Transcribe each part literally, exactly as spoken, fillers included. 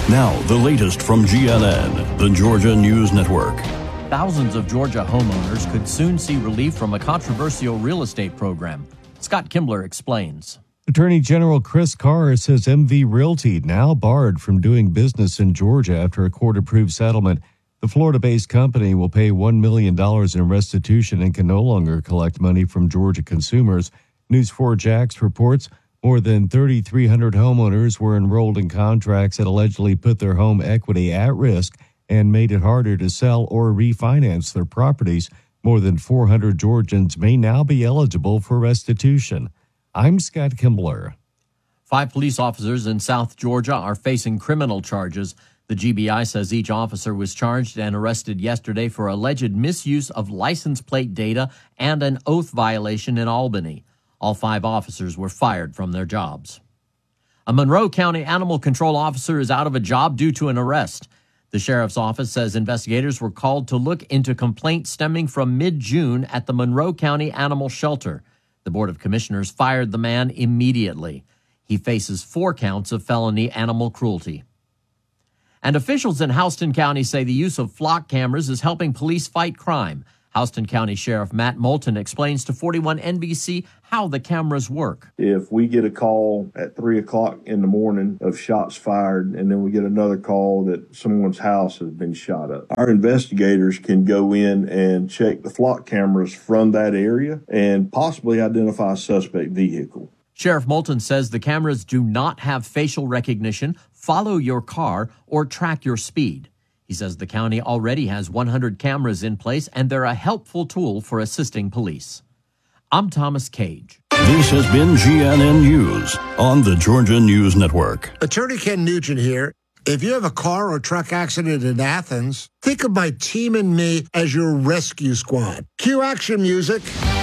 Now, the latest from G N N, the Georgia News Network. Thousands of Georgia homeowners could soon see relief from a controversial real estate program. Scott Kimbler explains. Attorney General Chris Carr says M V Realty now barred from doing business in Georgia after a court-approved settlement. The Florida-based company will pay one million dollars in restitution and can no longer collect money from Georgia consumers. News four Jax reports more than three thousand three hundred homeowners were enrolled in contracts that allegedly put their home equity at risk and made it harder to sell or refinance their properties. More than four hundred Georgians may now be eligible for restitution. I'm Scott Kimbler. Five police officers in South Georgia are facing criminal charges. The G B I says each officer was charged and arrested yesterday for alleged misuse of license plate data and an oath violation in Albany. All five officers were fired from their jobs. A Monroe County animal control officer is out of a job due to an arrest. The sheriff's office says investigators were called to look into complaints stemming from mid-June at the Monroe County Animal Shelter. The Board of Commissioners fired the man immediately. He faces four counts of felony animal cruelty. And officials in Houston County say the use of flock cameras is helping police fight crime. Houston County Sheriff Matt Moulton explains to forty-one N B C how the cameras work. If we get a call at three o'clock in the morning of shots fired, and then we get another call that someone's house has been shot up, our investigators can go in and check the flock cameras from that area and possibly identify a suspect vehicle. Sheriff Moulton says the cameras do not have facial recognition, follow your car, or track your speed. He says the county already has one hundred cameras in place, and they're a helpful tool for assisting police. I'm Thomas Cage. This has been G N N News on the Georgia News Network. Attorney Ken Nugent here. If you have a car or truck accident in Athens, think of my team and me as your rescue squad. Cue action music.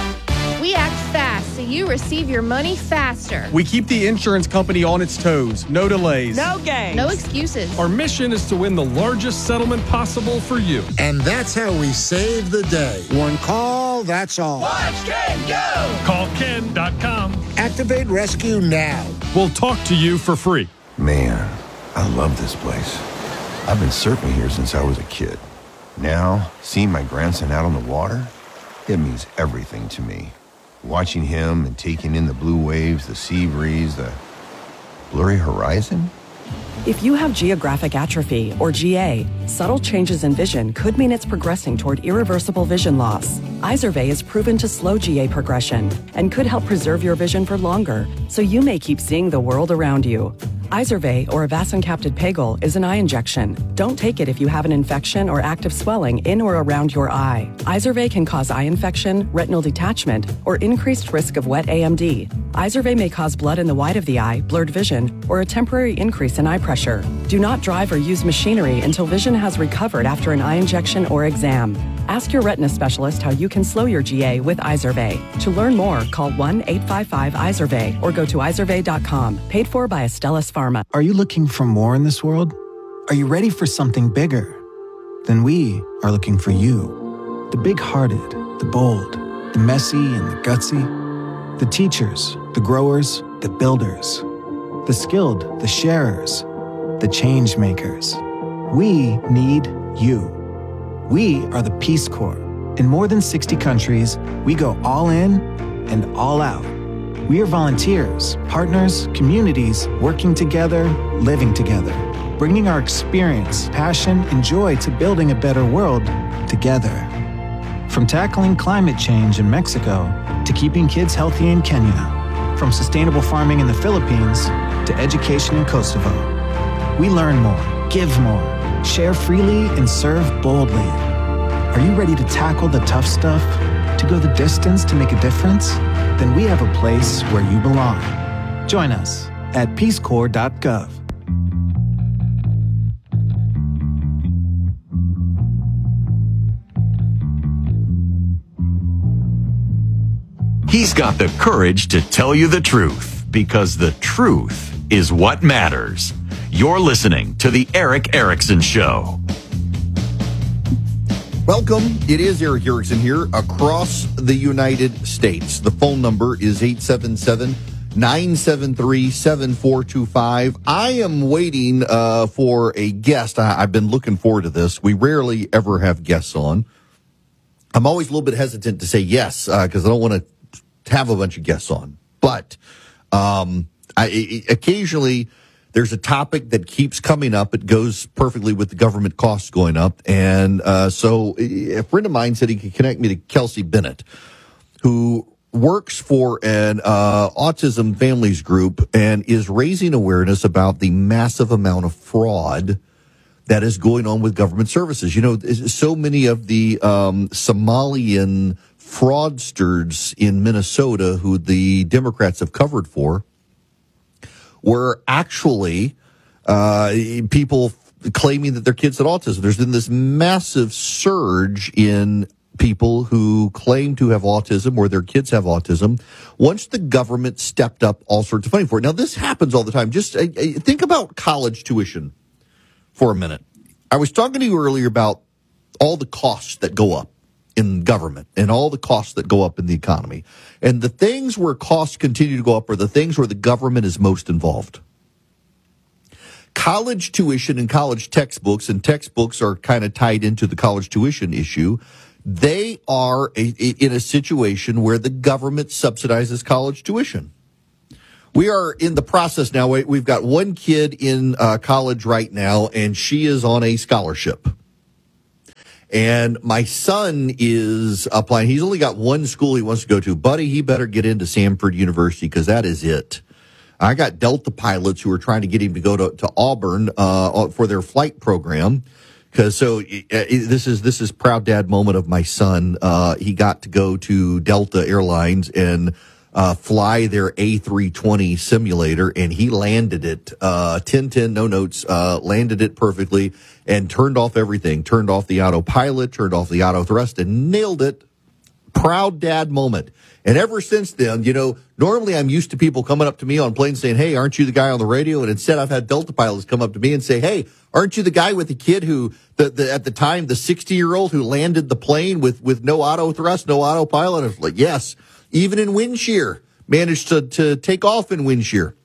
We act fast so you receive your money faster. We keep the insurance company on its toes. No delays. No games. No excuses. Our mission is to win the largest settlement possible for you. And that's how we save the day. One call, that's all. Watch Ken go! Call Ken dot com. Activate rescue now. We'll talk to you for free. Man, I love this place. I've been surfing here since I was a kid. Now, seeing my grandson out on the water, it means everything to me. Watching him and taking in the blue waves, the sea breeze, the blurry horizon. If you have geographic atrophy, or G A, subtle changes in vision could mean it's progressing toward irreversible vision loss. Izervay is proven to slow G A progression and could help preserve your vision for longer, so you may keep seeing the world around you. Izervay, or avacincaptad pegol, is an eye injection. Don't take it if you have an infection or active swelling in or around your eye. Izervay can cause eye infection, retinal detachment, or increased risk of wet A M D. Izervay may cause blood in the white of the eye, blurred vision, or a temporary increase in eye pressure. Do not drive or use machinery until vision has recovered after an eye injection or exam. Ask your retina specialist how you can slow your G A with Izervay. To learn more, call one eight five five Izervay or go to izervay dot com. Paid for by Astellas Pharma. Are you looking for more in this world? Are you ready for something bigger? Then we are looking for you. The big-hearted, the bold, the messy and the gutsy. The teachers, the growers, the builders. The skilled, the sharers, the change makers. We need you. We are the Peace Corps. In more than sixty countries, we go all in and all out. We are volunteers, partners, communities, working together, living together, bringing our experience, passion, and joy to building a better world together. From tackling climate change in Mexico to keeping kids healthy in Kenya, from sustainable farming in the Philippines to education in Kosovo. We learn more, give more, share freely, and serve boldly. Are you ready to tackle the tough stuff? To go the distance to make a difference? Then we have a place where you belong. Join us at peace corps dot gov. He's got the courage to tell you the truth, because the truth is what matters. You're listening to The Erick Erickson Show. Welcome. It is Erick Erickson here across the United States. The phone number is eight seven seven, nine seven three, seven four two five. I am waiting uh, for a guest. I, I've been looking forward to this. We rarely ever have guests on. I'm always a little bit hesitant to say yes because uh, I don't want to have a bunch of guests on. But um, I, I, occasionally there's a topic that keeps coming up. It goes perfectly with the government costs going up. And uh, so a friend of mine said he could connect me to Kelsey Bennett, who works for an uh, autism families group and is raising awareness about the massive amount of fraud that is going on with government services. You know, so many of the um, Somalian fraudsters in Minnesota who the Democrats have covered for were actually uh, people claiming that their kids had autism. There's been this massive surge in people who claim to have autism or their kids have autism once the government stepped up all sorts of funding for it. Now, this happens all the time. Just uh, think about college tuition for a minute. I was talking to you earlier about all the costs that go up in government and all the costs that go up in the economy. And the things where costs continue to go up are the things where the government is most involved. College tuition and college textbooks, and textbooks are kind of tied into the college tuition issue. They are a, in a situation where the government subsidizes college tuition. We are in the process now. We've got one kid in uh, college right now, and she is on a scholarship. And my son is applying. He's only got one school he wants to go to. Buddy, he better get into Samford University because that is it. I got Delta pilots who are trying to get him to go to, to Auburn uh, for their flight program. Because so uh, this is this is proud dad moment of my son. Uh, he got to go to Delta Airlines and uh, fly their A three twenty simulator, and he landed it. Uh, ten ten, no notes. Uh, landed it perfectly and turned off everything. Turned off the autopilot, turned off the auto thrust, and nailed it. Proud dad moment. And ever since then, you know, normally I'm used to people coming up to me on planes saying, "Hey, aren't you the guy on the radio?" And instead I've had Delta pilots come up to me and say, "Hey, aren't you the guy with the kid who, the, the at the time, the sixty-year-old who landed the plane with, with no auto thrust, no autopilot?" I was like, yes, even in wind shear, managed to, to take off in wind shear.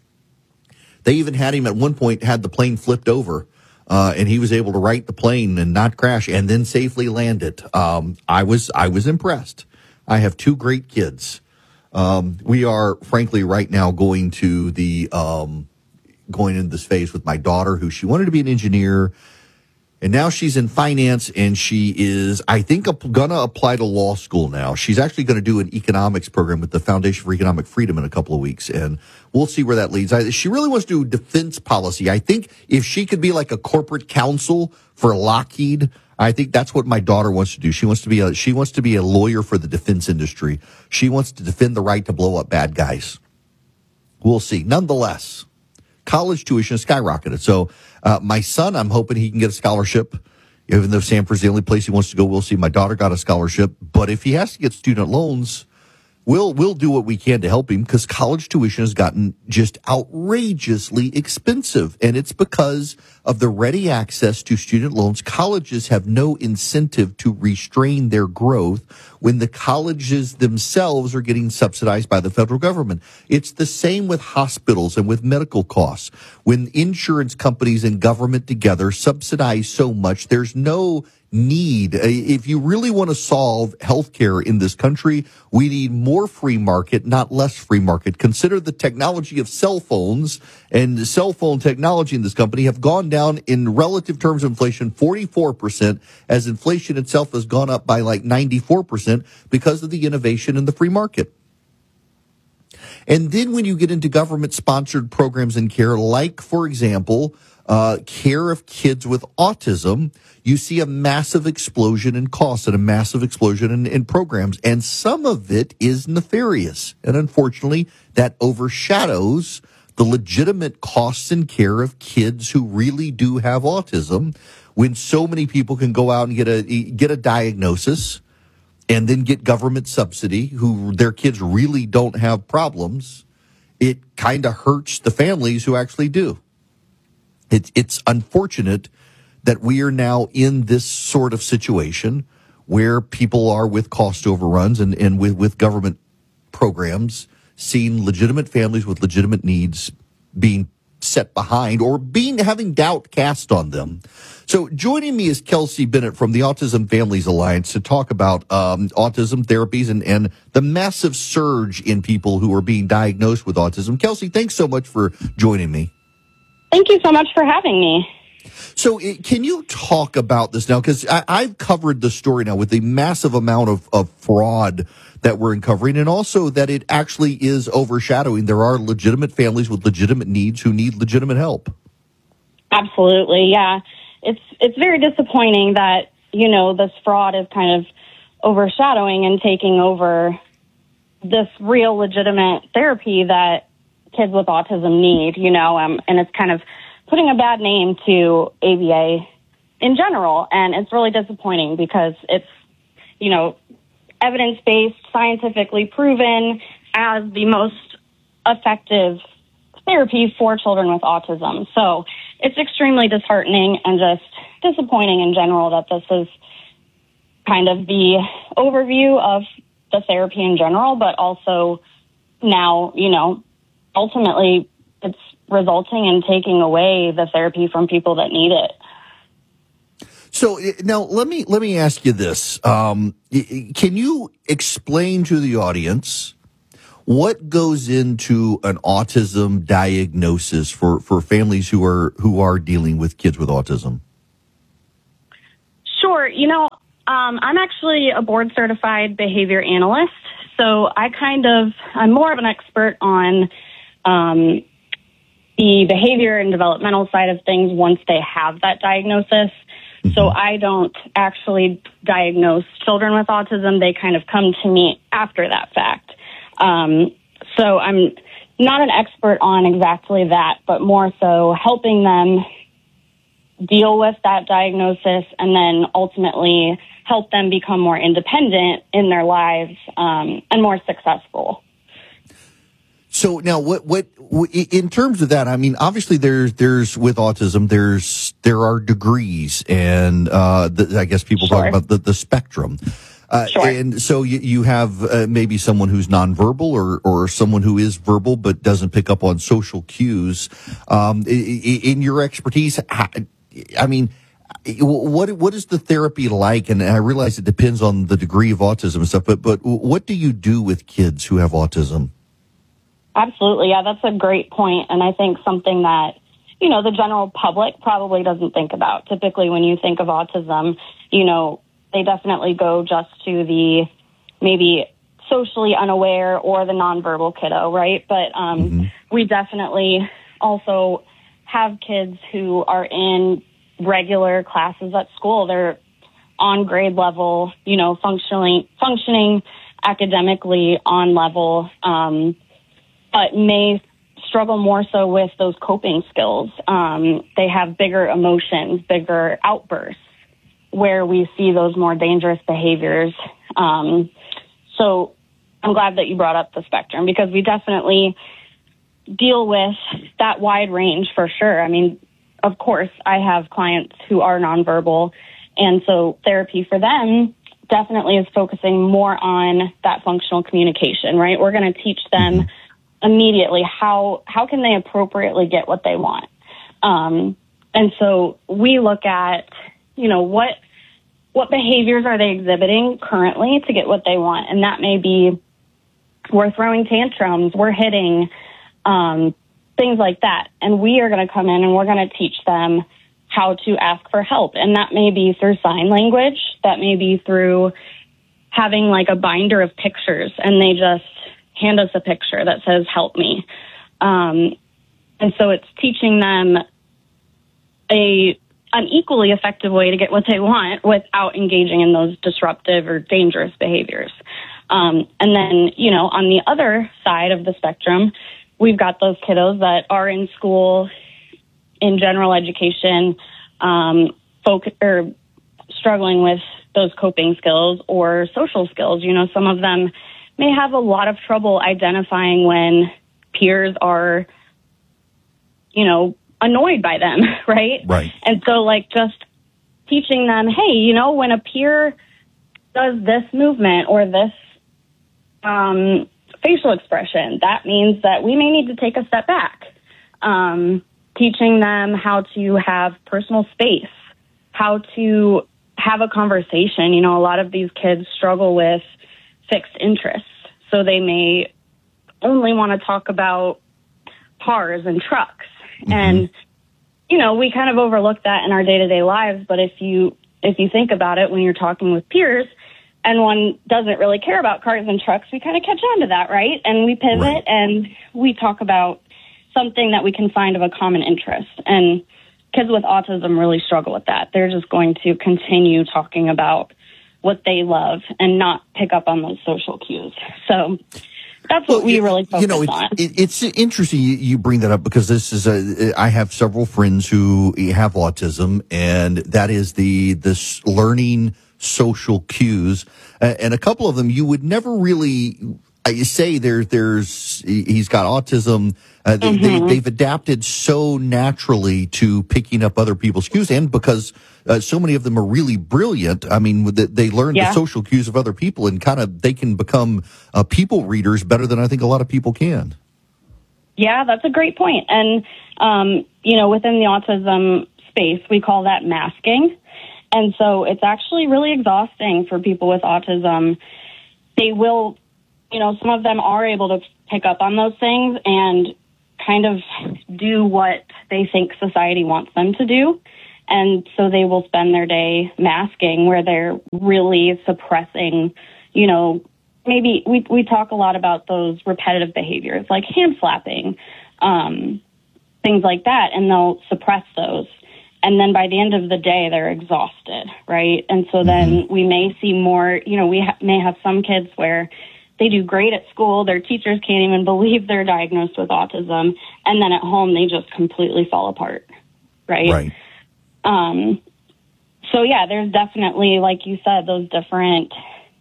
They even had him at one point, had the plane flipped over, uh, and he was able to right the plane and not crash and then safely land it. Um, I was, I was impressed. I have two great kids. Um, we are, frankly, right now going to the, um, going into this phase with my daughter, who she wanted to be an engineer, and now she's in finance, and she is, I think, going to apply to law school now. She's actually going to do an economics program with the Foundation for Economic Freedom in a couple of weeks, and we'll see where that leads. I, she really wants to do defense policy. I think if she could be like a corporate counsel for Lockheed, I think that's what my daughter wants to do. She wants to be a, she wants to be a lawyer for the defense industry. She wants to defend the right to blow up bad guys. We'll see. Nonetheless, college tuition has skyrocketed. So, uh, my son, I'm hoping he can get a scholarship, even though Samford's the only place he wants to go. We'll see. My daughter got a scholarship, but if he has to get student loans, We'll we'll do what we can to help him, because college tuition has gotten just outrageously expensive. And it's because of the ready access to student loans. Colleges have no incentive to restrain their growth when the colleges themselves are getting subsidized by the federal government. It's the same with hospitals and with medical costs. When insurance companies and government together subsidize so much, there's no need. If you really want to solve healthcare in this country, we need more free market, not less free market. Consider the technology of cell phones, and cell phone technology in this company have gone down in relative terms of inflation forty-four percent, as inflation itself has gone up by like ninety-four percent because of the innovation in the free market. And then when you get into government-sponsored programs in care, like, for example, uh, care of kids with autism, you see a massive explosion in costs and a massive explosion in, in programs. And some of it is nefarious. And unfortunately, that overshadows the legitimate costs and care of kids who really do have autism, when so many people can go out and get a get a diagnosis and then get government subsidy, who their kids really don't have problems. It kind of hurts the families who actually do. It, it's unfortunate that we are now in this sort of situation where people are with cost overruns and, and with, with government programs seen legitimate families with legitimate needs being set behind or being having doubt cast on them. So joining me is Kelsey Bennett from the Autism Families Alliance to talk about um, autism therapies and, and the massive surge in people who are being diagnosed with autism. Kelsey, thanks so much for joining me. Thank you so much for having me. So it, can you talk about this now? Because I've covered the story now with the massive amount of, of fraud that we're uncovering, and also that it actually is overshadowing. There are legitimate families with legitimate needs who need legitimate help. Absolutely, yeah. It's it's very disappointing that, you know, this fraud is kind of overshadowing and taking over this real legitimate therapy that kids with autism need, you know, um, and it's kind of putting a bad name to A B A in general. And it's really disappointing because it's, you know, evidence-based, scientifically proven as the most effective therapy for children with autism. So it's extremely disheartening and just disappointing in general that this is kind of the overview of the therapy in general, but also now, you know, ultimately it's resulting in taking away the therapy from people that need it. So now let me let me ask you this. Um, can you explain to the audience what goes into an autism diagnosis for, for families who are who are dealing with kids with autism? Sure. You know, um, I'm actually a board certified behavior analyst, so I kind of I'm more of an expert on um, the behavior and developmental side of things once they have that diagnosis. So I don't actually diagnose children with autism. They kind of come to me after that fact. Um, so I'm not an expert on exactly that, but more so helping them deal with that diagnosis and then ultimately help them become more independent in their lives um, and more successful. So now, what, what, in terms of that, I mean, obviously there's, there's with autism, there's, there are degrees and, uh, the, I guess people Sure. talk about the, the spectrum. Uh, Sure. and so you, you have uh, maybe someone who's nonverbal or, or someone who is verbal but doesn't pick up on social cues. Um, in your expertise, I mean, what, what is the therapy like? And I realize it depends on the degree of autism and stuff, but, but what do you do with kids who have autism? Absolutely. Yeah, that's a great point. And I think something that, you know, the general public probably doesn't think about. Typically, when you think of autism, you know, they definitely go just to the maybe socially unaware or the nonverbal kiddo, right? But um, mm-hmm. we definitely also have kids who are in regular classes at school. They're on grade level, you know, functioning, functioning academically on level, um, but may struggle more so with those coping skills. Um, they have bigger emotions, bigger outbursts, where we see those more dangerous behaviors. Um, so I'm glad that you brought up the spectrum because we definitely deal with that wide range for sure. I mean, of course, I have clients who are nonverbal, and so therapy for them definitely is focusing more on that functional communication, right? We're going to teach them immediately how how can they appropriately get what they want. Um, and so we look at, you know, what what behaviors are they exhibiting currently to get what they want. And that may be we're throwing tantrums, we're hitting, um, things like that. And we are going to come in and we're going to teach them how to ask for help. And that may be through sign language. That may be through having like a binder of pictures and they just hand us a picture that says, help me. Um, and so it's teaching them a an equally effective way to get what they want without engaging in those disruptive or dangerous behaviors. Um, and then, you know, on the other side of the spectrum, we've got those kiddos that are in school, in general education, um, folk, or struggling with those coping skills or social skills. You know, some of them may have a lot of trouble identifying when peers are, you know, annoyed by them, right? Right. And so, like, just teaching them, hey, you know, when a peer does this movement or this um, facial expression. That means that we may need to take a step back. Um, teaching them how to have personal space, how to have a conversation. You know, a lot of these kids struggle with fixed interests, so they may only want to talk about cars and trucks. Mm-hmm. And, you know, we kind of overlook that in our day-to-day lives, but if you if you think about it when you're talking with peers and one doesn't really care about cars and trucks, we kind of catch on to that, right? And we pivot right. and we talk about something that we can find of a common interest. And kids with autism really struggle with that. They're just going to continue talking about what they love and not pick up on those social cues. So that's what well, we really focus you know, it's, on. It, it's interesting you, you bring that up because this is a, I have several friends who have autism, and that is the this learning social cues. And a couple of them you would never really you say there, there's he's got autism. Uh, they, mm-hmm. they, they've adapted so naturally to picking up other people's cues, and because uh, so many of them are really brilliant. I mean, they learn yeah. the social cues of other people, and kind of they can become uh, people readers better than I think a lot of people can. Yeah, that's a great point. And um, you know, within the autism space, we call that masking, and so it's actually really exhausting for people with autism. They will. You know, some of them are able to pick up on those things and kind of do what they think society wants them to do. And so they will spend their day masking, where they're really suppressing, you know, maybe we, we talk a lot about those repetitive behaviors like hand flapping, um, things like that, and they'll suppress those. And then by the end of the day, they're exhausted, right? And so then we may see more, you know, we ha- may have some kids where they do great at school. Their teachers can't even believe they're diagnosed with autism. And then at home, they just completely fall apart, right? Right. Um, so, yeah, there's definitely, like you said, those different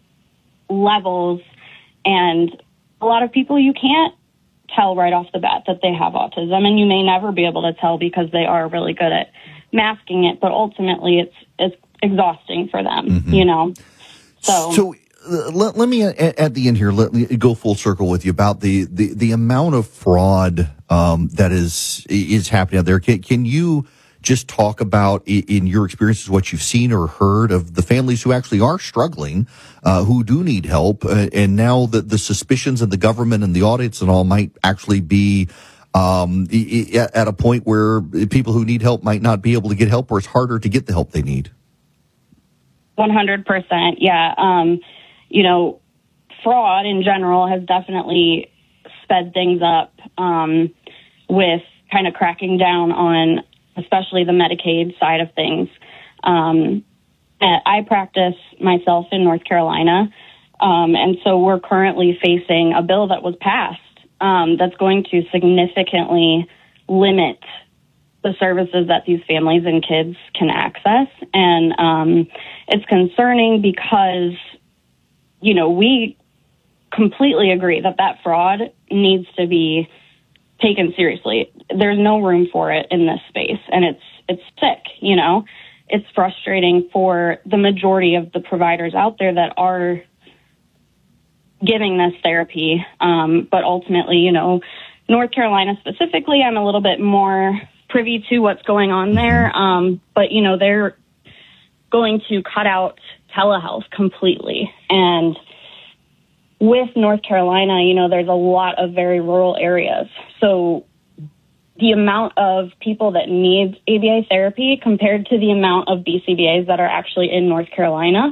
levels. And a lot of people you can't tell right off the bat that they have autism. And you may never be able to tell because they are really good at masking it. But ultimately, it's, it's exhausting for them, mm-hmm. you know? So... so- Let, let me, at, at the end here, let me go full circle with you about the, the, the amount of fraud um, that is is happening out there. Can, can you just talk about, in your experiences, what you've seen or heard of the families who actually are struggling, uh, who do need help, uh, and now that the suspicions of the government and the audits and all might actually be um, at a point where people who need help might not be able to get help, or it's harder to get the help they need? one hundred percent, yeah. Um, You know, fraud in general has definitely sped things up um, with kind of cracking down on especially the Medicaid side of things. Um, I practice myself in North Carolina, um, and so we're currently facing a bill that was passed um, that's going to significantly limit the services that these families and kids can access. And um, it's concerning because you know, we completely agree that that fraud needs to be taken seriously. There's no room for it in this space, and it's it's sick, you know. It's frustrating for the majority of the providers out there that are giving this therapy, um, but ultimately, you know, North Carolina specifically, I'm a little bit more privy to what's going on there, um, but, you know, they're going to cut out telehealth completely. And with North Carolina, you know, there's a lot of very rural areas. So the amount of people that need A B A therapy compared to the amount of B C B As that are actually in North Carolina,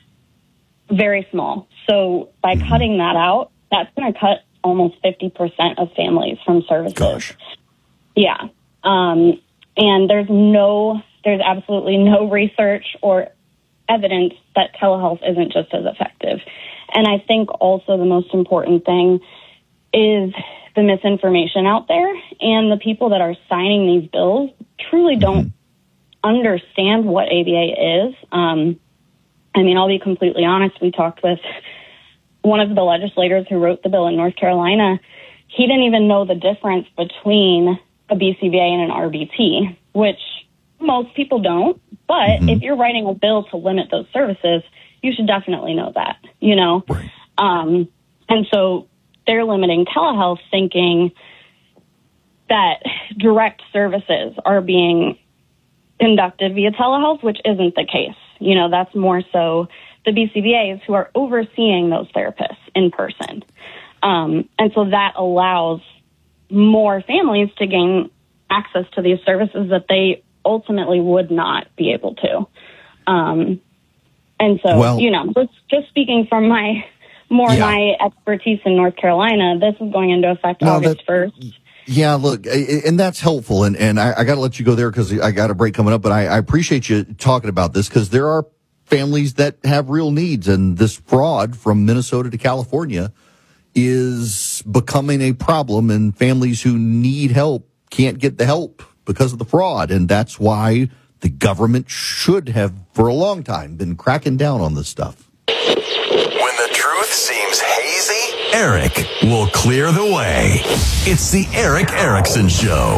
very small. So by cutting that out, that's going to cut almost fifty percent of families from services. Gosh. Yeah. Um, and there's no, there's absolutely no research or evidence that telehealth isn't just as effective. And I think also the most important thing is the misinformation out there, and the people that are signing these bills truly don't mm-hmm. understand what A B A is. Um, I mean, I'll be completely honest. We talked with one of the legislators who wrote the bill in North Carolina. He didn't even know the difference between a B C B A and an R B T, which most people don't. But mm-hmm. if you're writing a bill to limit those services, you should definitely know that, you know? Right. Um, and so they're limiting telehealth thinking that direct services are being conducted via telehealth, which isn't the case. You know, that's more so the B C B As who are overseeing those therapists in person. Um, and so that allows more families to gain access to these services that they ultimately would not be able to. Um, and so, well, you know, just, just speaking from my more yeah. my expertise in North Carolina, this is going into effect no, August that, first. Yeah, look, and that's helpful. And, and I, I got to let you go there because I got a break coming up. But I, I appreciate you talking about this because there are families that have real needs. And this fraud from Minnesota to California is becoming a problem. And families who need help can't get the help because of the fraud. And that's why the government should have, for a long time, been cracking down on this stuff. When the truth seems hazy, Eric will clear the way. It's the Eric Erickson Show.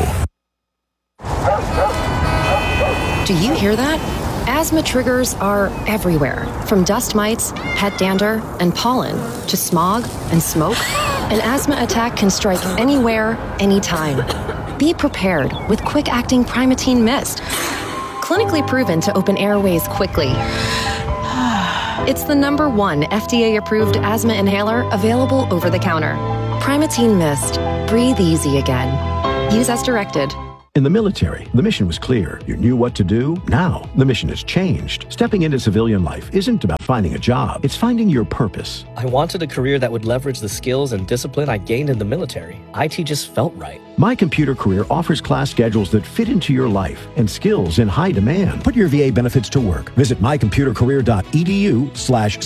Do you hear that? Asthma triggers are everywhere, from dust mites, pet dander, and pollen, to smog and smoke. An asthma attack can strike anywhere, anytime. Be prepared with quick-acting Primatene Mist. Clinically proven to open airways quickly. It's the number one F D A-approved asthma inhaler available over the counter. Primatene Mist. Breathe easy again. Use as directed. In the military, the mission was clear. You knew what to do. Now, the mission has changed. Stepping into civilian life isn't about finding a job. It's finding your purpose. I wanted a career that would leverage the skills and discipline I gained in the military. I T just felt right. My Computer Career offers class schedules that fit into your life and skills in high demand. Put your V A benefits to work. Visit mycomputercareer.edu slash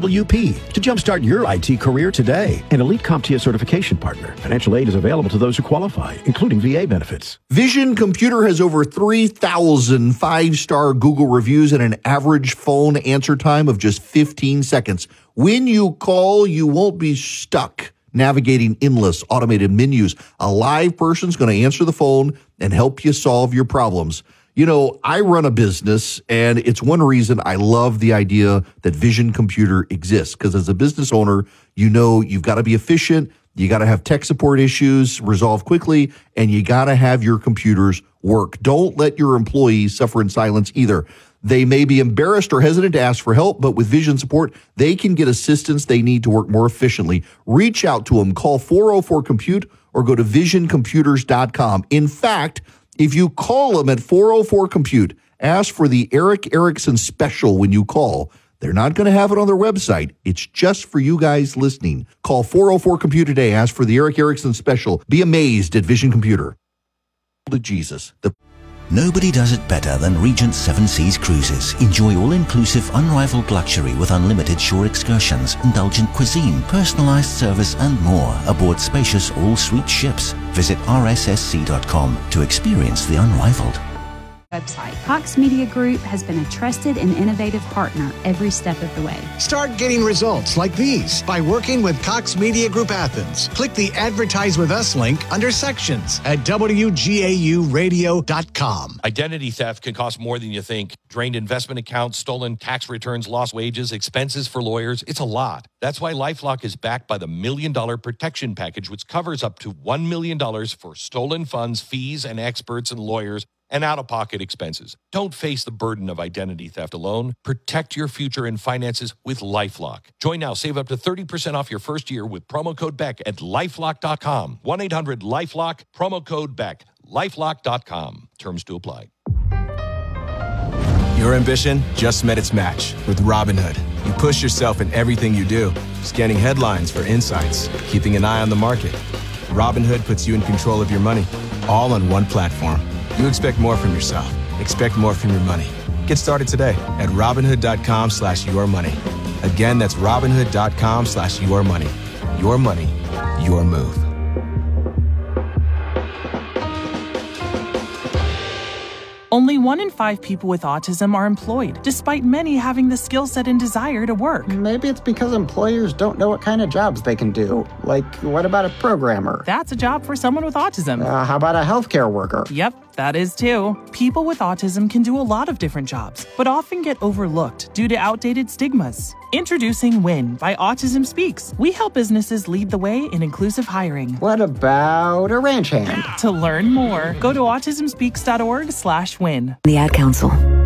CWP to jumpstart your I T career today. An elite CompTIA certification partner. Financial aid is available to those who qualify, including V A benefits. Vision Computer has over three thousand five-star Google reviews and an average phone answer time of just fifteen seconds. When you call, you won't be stuck navigating endless automated menus. A live person's going to answer the phone and help you solve your problems. You know, I run a business, and it's one reason I love the idea that Vision Computer exists, because as a business owner, you know you've got to be efficient, you got to have tech support issues resolved quickly, and you got to have your computers work. Don't let your employees suffer in silence either. They may be embarrassed or hesitant to ask for help, but with Vision support, they can get assistance they need to work more efficiently. Reach out to them. Call four oh four compute or go to vision computers dot com. In fact, if you call them at four oh four compute, ask for the Eric Erickson special when you call. They're not going to have it on their website. It's just for you guys listening. Call four oh four compute today. Ask for the Eric Erickson special. Be amazed at Vision Computer. To Jesus. The Nobody does it better than Regent Seven Seas Cruises. Enjoy all-inclusive, unrivaled luxury with unlimited shore excursions, indulgent cuisine, personalized service, and more aboard spacious all-suite ships. Visit R S S C dot com to experience the unrivaled. Website. Cox Media Group has been a trusted and innovative partner every step of the way. Start getting results like these by working with Cox Media Group Athens. Click the Advertise with Us link under Sections at W G A U radio dot com. Identity theft can cost more than you think. Drained investment accounts, stolen tax returns, lost wages, expenses for lawyers. It's a lot. That's why LifeLock is backed by the Million Dollar Protection Package, which covers up to one million dollars for stolen funds, fees, and experts and lawyers, and out-of-pocket expenses. Don't face the burden of identity theft alone. Protect your future and finances with LifeLock. Join now. Save up to thirty percent off your first year with promo code Beck at lifelock dot com. one eight hundred lifelock, promo code Beck. lifelock dot com. Terms to apply. Your ambition just met its match with Robinhood. You push yourself in everything you do, scanning headlines for insights, keeping an eye on the market. Robinhood puts you in control of your money, all on one platform. You expect more from yourself. Expect more from your money. Get started today at Robinhood.com slash your money. Again, that's Robinhood.com slash your money. Your money, your move. Only one in five people with autism are employed, despite many having the skill set and desire to work. Maybe it's because employers don't know what kind of jobs they can do. Like, what about a programmer? That's a job for someone with autism. Uh, how about a healthcare worker? Yep, That is too. People with autism can do a lot of different jobs, but often get overlooked due to outdated stigmas. Introducing WIN by Autism Speaks. We help businesses lead the way in inclusive hiring. What about a ranch hand? To learn more, go to autism speaks dot org slash win. The Ad Council.